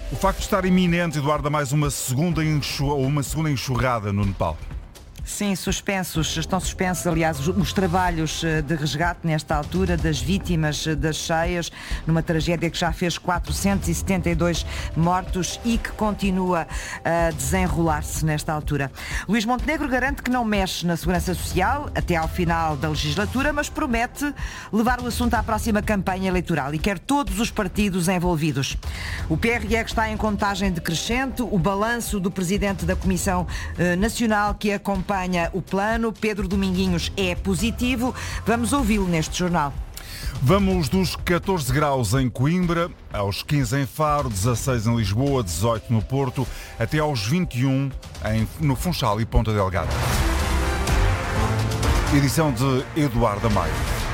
O facto de estar iminente, Eduardo, a mais uma segunda enxurrada no Nepal. Sim, estão suspensos, aliás, os trabalhos de resgate nesta altura das vítimas das cheias, numa tragédia que já fez 472 mortos e que continua a desenrolar-se nesta altura. Luís Montenegro garante que não mexe na segurança social até ao final da legislatura, mas promete levar o assunto à próxima campanha eleitoral e quer todos os partidos envolvidos. O PRE está em contagem decrescente, o balanço do presidente da Comissão Nacional que acompanha o plano, Pedro Dominguinhos, é positivo. Vamos ouvi-lo neste jornal. Vamos dos 14 graus em Coimbra, aos 15 em Faro, 16 em Lisboa, 18 no Porto, até aos 21 no Funchal e Ponta Delgada. Edição de Eduardo Amaya.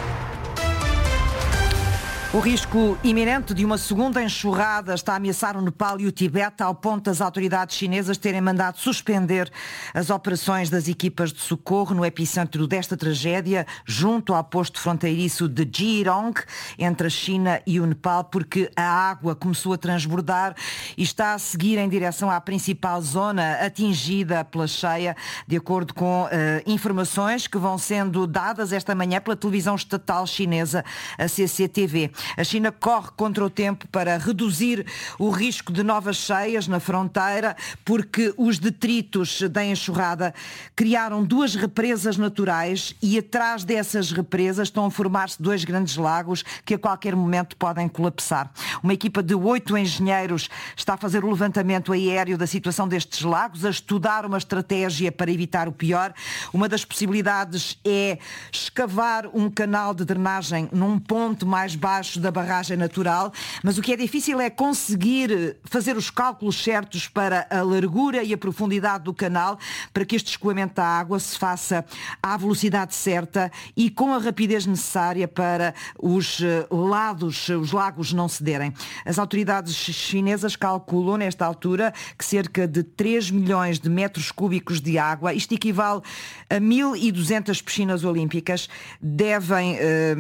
O risco iminente de uma segunda enxurrada está a ameaçar o Nepal e o Tibete, ao ponto das autoridades chinesas terem mandado suspender as operações das equipas de socorro no epicentro desta tragédia, junto ao posto fronteiriço de Jirong, entre a China e o Nepal, porque a água começou a transbordar e está a seguir em direção à principal zona atingida pela cheia, de acordo com informações que vão sendo dadas esta manhã pela televisão estatal chinesa, a CCTV. A China corre contra o tempo para reduzir o risco de novas cheias na fronteira, porque os detritos da enxurrada criaram duas represas naturais e atrás dessas represas estão a formar-se dois grandes lagos que a qualquer momento podem colapsar. Uma equipa de 8 engenheiros está a fazer o levantamento aéreo da situação destes lagos, a estudar uma estratégia para evitar o pior. Uma das possibilidades é escavar um canal de drenagem num ponto mais baixo da barragem natural, mas o que é difícil é conseguir fazer os cálculos certos para a largura e a profundidade do canal, para que este escoamento da água se faça à velocidade certa e com a rapidez necessária para os lagos não cederem. As autoridades chinesas calculam nesta altura que cerca de 3 milhões de metros cúbicos de água, isto equivale a 1.200 piscinas olímpicas, devem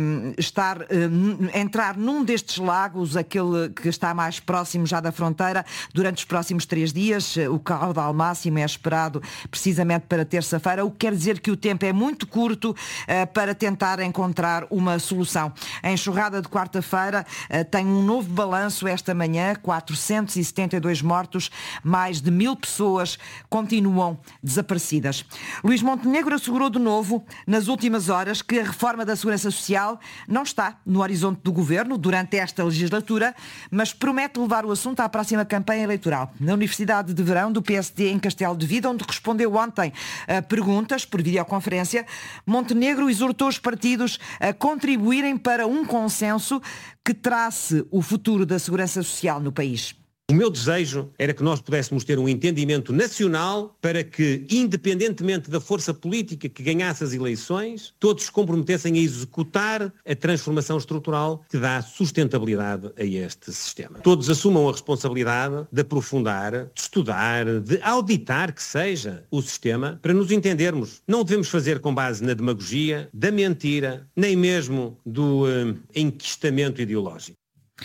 entrar num destes lagos, aquele que está mais próximo já da fronteira, durante os próximos 3 dias. O caudal máximo é esperado precisamente para terça-feira, o que quer dizer que o tempo é muito curto para tentar encontrar uma solução. A enxurrada de quarta-feira tem um novo balanço esta manhã, 472 mortos, mais de 1.000 pessoas continuam desaparecidas. Luís Montenegro assegurou de novo, nas últimas horas, que a reforma da Segurança Social não está no horizonte do governo durante esta legislatura, mas promete levar o assunto à próxima campanha eleitoral. Na Universidade de Verão do PSD em Castelo de Vida, onde respondeu ontem a perguntas por videoconferência, Montenegro exortou os partidos a contribuírem para um consenso que trace o futuro da segurança social no país. O meu desejo era que nós pudéssemos ter um entendimento nacional para que, independentemente da força política que ganhasse as eleições, todos se comprometessem a executar a transformação estrutural que dá sustentabilidade a este sistema. Todos assumam a responsabilidade de aprofundar, de estudar, de auditar, que seja, o sistema, para nos entendermos. Não o devemos fazer com base na demagogia, da mentira, nem mesmo do enquistamento ideológico.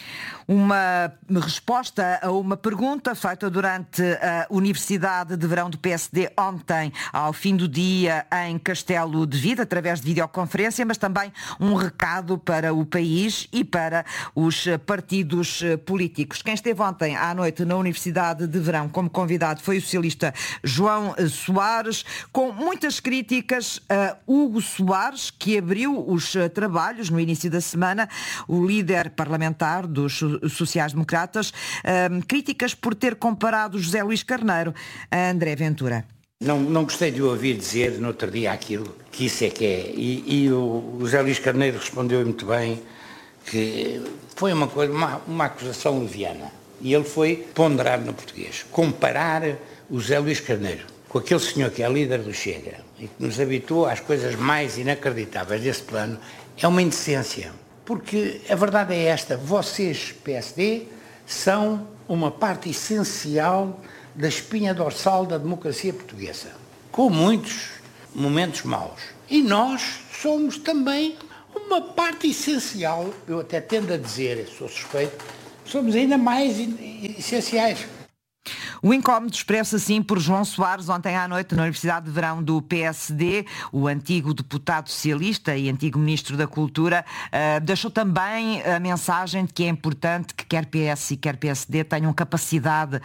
Uma resposta a uma pergunta feita durante a Universidade de Verão do PSD ontem, ao fim do dia, em Castelo de Vida, através de videoconferência, mas também um recado para o país e para os partidos políticos. Quem esteve ontem à noite na Universidade de Verão como convidado foi o socialista João Soares, com muitas críticas a Hugo Soares, que abriu os trabalhos no início da semana, o líder parlamentar dos sociais-democratas, críticas por ter comparado José Luís Carneiro a André Ventura. Não gostei de o ouvir dizer no outro dia aquilo, que isso é que é. E o José Luís Carneiro respondeu muito bem que foi uma acusação leviana. E ele foi ponderado no português. Comparar o José Luís Carneiro com aquele senhor que é líder do Chega e que nos habituou às coisas mais inacreditáveis desse plano é uma indecência. Porque a verdade é esta, vocês, PSD, são uma parte essencial da espinha dorsal da democracia portuguesa, com muitos momentos maus. E nós somos também uma parte essencial, eu até tendo a dizer, sou suspeito, somos ainda mais essenciais. O incómodo expresso assim por João Soares ontem à noite na Universidade de Verão do PSD. O antigo deputado socialista e antigo ministro da Cultura deixou também a mensagem de que é importante que quer PS e quer PSD tenham capacidade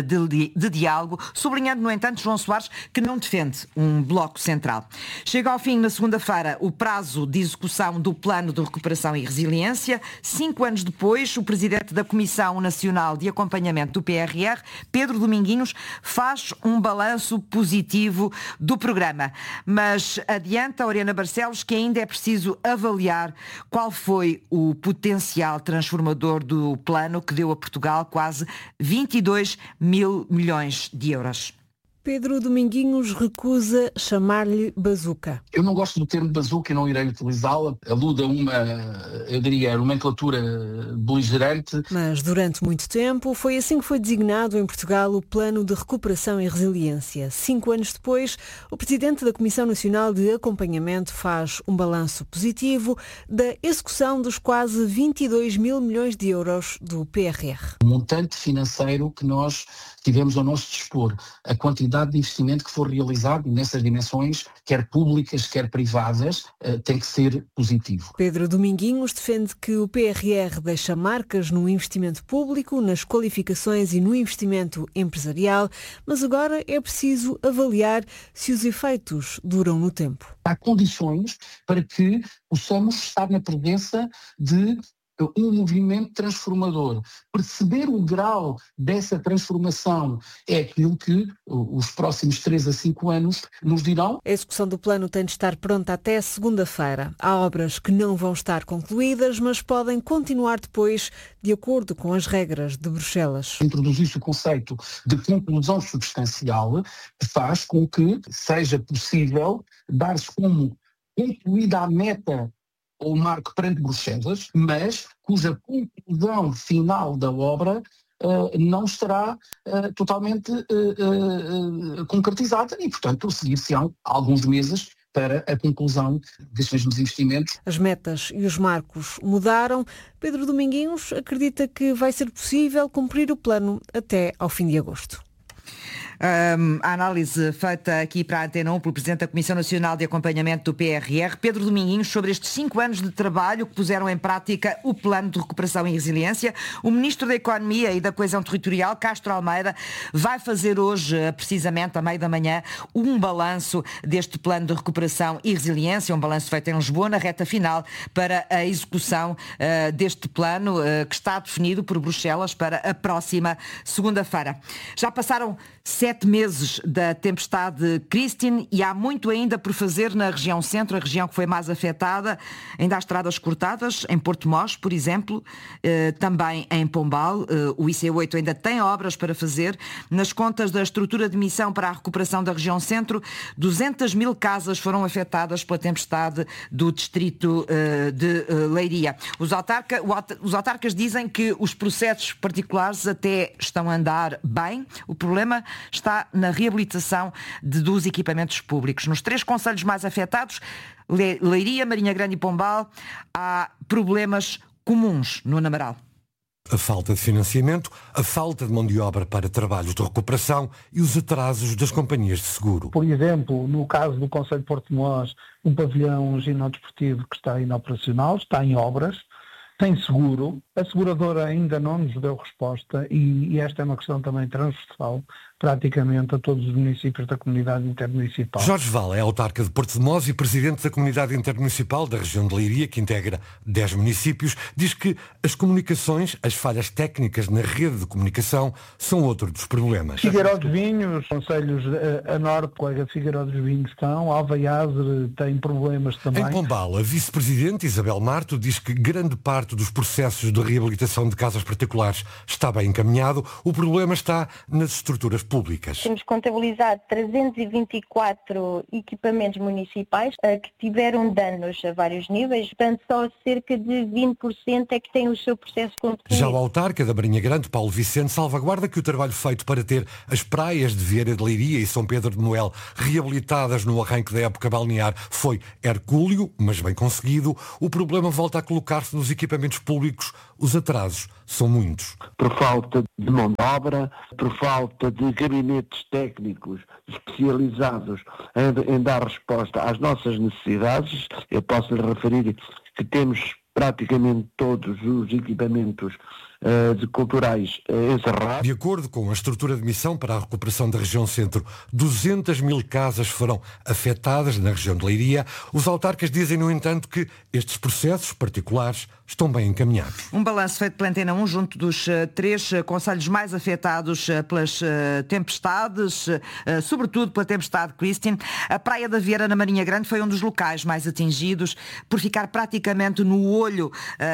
de diálogo, sublinhando, no entanto, João Soares que não defende um bloco central. Chega ao fim, na segunda-feira, o prazo de execução do Plano de Recuperação e Resiliência. 5 anos depois, o presidente da Comissão Nacional de Acompanhamento do PRR, Pedro Dominguinhos, faz um balanço positivo do programa. Mas adianta, Oriana Barcelos, que ainda é preciso avaliar qual foi o potencial transformador do plano que deu a Portugal quase 22 mil milhões de euros. Pedro Dominguinhos recusa chamar-lhe bazuca. Eu não gosto do termo bazuca e não irei utilizá-la. Alude a uma, eu diria, nomenclatura beligerante. Mas durante muito tempo foi assim que foi designado em Portugal o Plano de Recuperação e Resiliência. 5 anos depois, o presidente da Comissão Nacional de Acompanhamento faz um balanço positivo da execução dos quase 22 mil milhões de euros do PRR. O montante financeiro que nós tivemos ao nosso dispor, a quantidade de investimento que for realizado nessas dimensões, quer públicas, quer privadas, tem que ser positivo. Pedro Dominguinhos defende que o PRR deixa marcas no investimento público, nas qualificações e no investimento empresarial, mas agora é preciso avaliar se os efeitos duram no tempo. Há condições para que possamos estar na presença de um movimento transformador. Perceber o grau dessa transformação é aquilo que os próximos 3 a 5 anos nos dirão. A execução do plano tem de estar pronta até segunda-feira. Há obras que não vão estar concluídas, mas podem continuar depois, de acordo com as regras de Bruxelas. Introduzir-se o conceito de conclusão substancial faz com que seja possível dar-se como concluída a meta ou marco perante Bruxelas, mas cuja conclusão final da obra não estará totalmente concretizada e, portanto, seguir-se-ão alguns meses para a conclusão destes mesmos investimentos. As metas e os marcos mudaram. Pedro Dominguinhos acredita que vai ser possível cumprir o plano até ao fim de agosto. A análise feita aqui para a Antena 1 pelo Presidente da Comissão Nacional de Acompanhamento do PRR, Pedro Dominguinhos, sobre estes 5 anos de trabalho que puseram em prática o Plano de Recuperação e Resiliência. O Ministro da Economia e da Coesão Territorial, Castro Almeida, vai fazer hoje, precisamente à meia da manhã, um balanço deste Plano de Recuperação e Resiliência, um balanço feito em Lisboa, na reta final, para a execução deste plano que está definido por Bruxelas para a próxima segunda-feira. Já passaram 7 meses da tempestade Christine e há muito ainda por fazer na região centro, a região que foi mais afetada. Ainda há estradas cortadas, em Porto Mós, por exemplo, também em Pombal. O IC8 ainda tem obras para fazer. Nas contas da estrutura de missão para a recuperação da região centro, 200 mil casas foram afetadas pela tempestade do distrito de Leiria. Os autarcas dizem que os processos particulares até estão a andar bem. O problema está na reabilitação dos equipamentos públicos. Nos 3 concelhos mais afetados, Leiria, Marinha Grande e Pombal, há problemas comuns no Amaral. A falta de financiamento, a falta de mão de obra para trabalhos de recuperação e os atrasos das companhias de seguro. Por exemplo, no caso do concelho de Porto Mós, um pavilhão ginodisportivo que está inoperacional, está em obras, tem seguro, a seguradora ainda não nos deu resposta e esta é uma questão também transversal praticamente a todos os municípios da comunidade intermunicipal. Jorge Val é autarca de Porto de Mós e presidente da comunidade intermunicipal da região de Leiria, que integra 10 municípios, diz que as comunicações, as falhas técnicas na rede de comunicação são outro dos problemas. Figueiró dos Vinhos, concelhos a norte, colega de Figueiró dos Vinhos estão, Alvaiaze tem problemas também. Em Pombal, a vice-presidente Isabel Marto diz que grande parte dos processos de reabilitação de casas particulares está bem encaminhado, o problema está nas estruturas públicas. Temos contabilizado 324 equipamentos municipais que tiveram danos a vários níveis, portanto só cerca de 20% é que tem o seu processo concluído. Já o autarca da Marinha Grande, Paulo Vicente, salvaguarda que o trabalho feito para ter as praias de Vieira de Leiria e São Pedro de Moel reabilitadas no arranque da época balnear foi hercúleo, mas bem conseguido. O problema volta a colocar-se nos equipamentos públicos. Os atrasos são muitos. Por falta de mão de obra, por falta de gabinetes técnicos especializados em dar resposta às nossas necessidades, eu posso lhe referir que temos praticamente todos os equipamentos culturais encerrados. De acordo com a estrutura de missão para a recuperação da região centro, 200 mil casas foram afetadas na região de Leiria. Os autarcas dizem, no entanto, que estes processos particulares estão bem encaminhados. Um balanço feito pela Antena 1 junto dos 3 concelhos mais afetados pelas tempestades, sobretudo pela tempestade Christine. A Praia da Vieira, na Marinha Grande, foi um dos locais mais atingidos por ficar praticamente no olho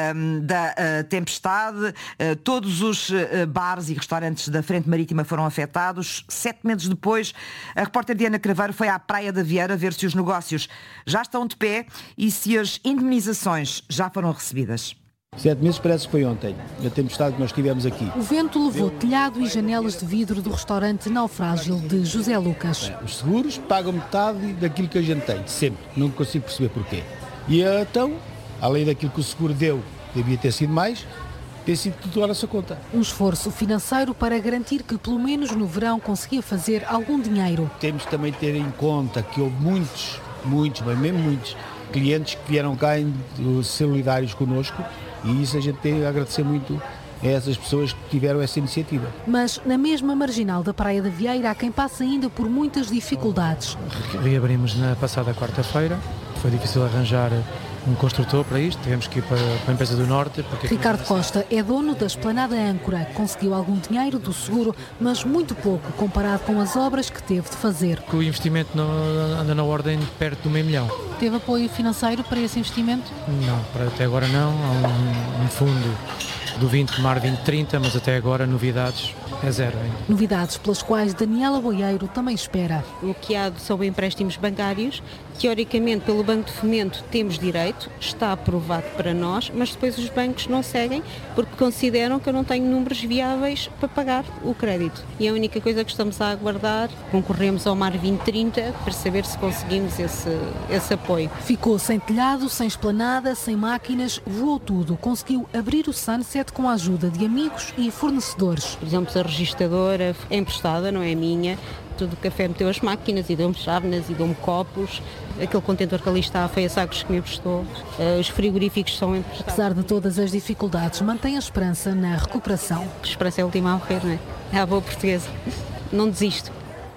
da tempestade. Todos os bares e restaurantes da Frente Marítima foram afetados. 7 meses depois, a repórter Diana Craveiro foi à Praia da Vieira ver se os negócios já estão de pé e se as indemnizações já foram recebidas. 7 meses parece que foi ontem, na tempestade que nós tivemos aqui. O vento levou telhado e janelas de vidro do restaurante Naufrágil de José Lucas. Os seguros pagam metade daquilo que a gente tem, sempre. Não consigo perceber porquê. E então, além daquilo que o seguro deu, devia ter sido mais, tem sido tudo à nossa conta. Um esforço financeiro para garantir que, pelo menos no verão, conseguia fazer algum dinheiro. Temos também de ter em conta que houve muitos, mesmo muitos, clientes que vieram cá solidários connosco, e isso a gente tem a agradecer muito a essas pessoas que tiveram essa iniciativa. Mas na mesma marginal da Praia da Vieira há quem passe ainda por muitas dificuldades. Reabrimos na passada quarta-feira, foi difícil arranjar um construtor para isto, tivemos que ir para a empresa do Norte. Ricardo Costa é dono da Esplanada Âncora, conseguiu algum dinheiro do seguro, mas muito pouco comparado com as obras que teve de fazer. O investimento anda na ordem de perto do $500 mil. Teve apoio financeiro para esse investimento? Não, até agora não, há um fundo do 20 Mar 2030, mas até agora novidades é zero ainda. Novidades pelas quais Daniela Boieiro também espera. O que há são empréstimos bancários, teoricamente pelo Banco de Fomento temos direito, está aprovado para nós, mas depois os bancos não seguem porque consideram que eu não tenho números viáveis para pagar o crédito. E a única coisa que estamos a aguardar, concorremos ao Mar 2030 para saber se conseguimos esse apoio. Ficou sem telhado, sem esplanada, sem máquinas, voou tudo. Conseguiu abrir o Sunset com a ajuda de amigos e fornecedores. Por exemplo, a registradora é emprestada, não é minha. Tudo o café meteu as máquinas e deu-me chávenas e deu-me copos. Aquele contentor que ali está foi a Sagres que me emprestou. Os frigoríficos são emprestados. Apesar de todas as dificuldades, mantém a esperança na recuperação. A esperança é a última a morrer, não é? É a boa portuguesa. Não desisto.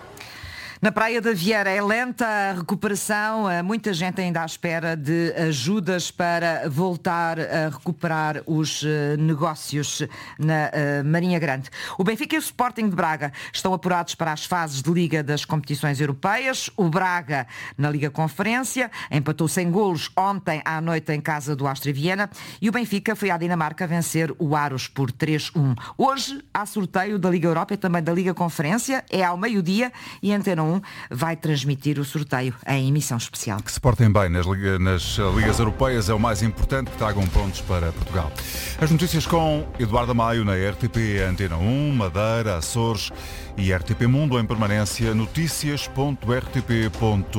Na Praia da Vieira é lenta a recuperação, muita gente ainda à espera de ajudas para voltar a recuperar os negócios na Marinha Grande. O Benfica e o Sporting de Braga estão apurados para as fases de Liga das competições europeias. O Braga na Liga Conferência empatou sem golos ontem à noite em casa do Áustria Viena e o Benfica foi à Dinamarca vencer o Aros por 3-1. Hoje há sorteio da Liga Europa e também da Liga Conferência, é ao meio-dia e a Antena 1 vai transmitir o sorteio em emissão especial. Que se portem bem nas ligas europeias é o mais importante, que tragam pontos para Portugal. As notícias com Eduardo Amaio na RTP Antena 1, Madeira, Açores e RTP Mundo em permanência, noticias.rtp.pt.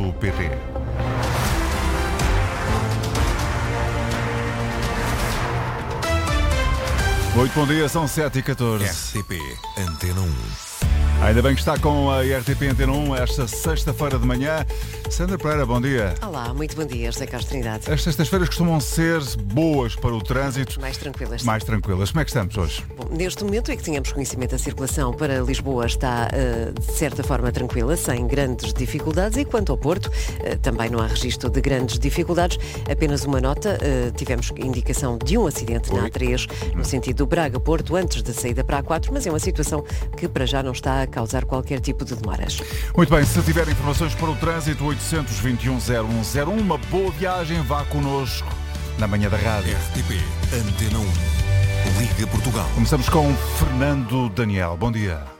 Muito bom dia, são 7h14. RTP Antena 1. Ainda bem que está com a RTP Antena 1 esta sexta-feira de manhã. Sandra Pereira, bom dia. Olá, muito bom dia, José Carlos Trindade. As sextas-feiras costumam ser boas para o trânsito. Mais tranquilas. Mais tranquilas. Como é que estamos hoje? Bom, neste momento é que tínhamos conhecimento, a circulação para Lisboa está de certa forma tranquila, sem grandes dificuldades, e quanto ao Porto, também não há registro de grandes dificuldades. Apenas uma nota, tivemos indicação de um acidente na A3, no sentido do Braga-Porto, antes da saída para a A4, mas é uma situação que para já não está a causar qualquer tipo de demoras. Muito bem, se tiver informações para o trânsito, 821-0101, uma boa viagem, vá connosco na manhã da rádio. RTP Antena 1, Liga Portugal. Começamos com Fernando Daniel. Bom dia.